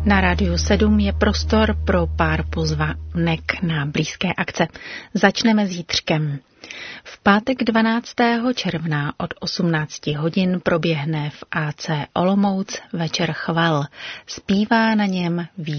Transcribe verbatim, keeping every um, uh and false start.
Na Rádiu sedm je prostor pro pár pozvánek na blízké akce. Začneme zítřkem. V pátek dvanáctého června od osmnácti hodin proběhne v A C Olomouc večer chval. Zpívá na něm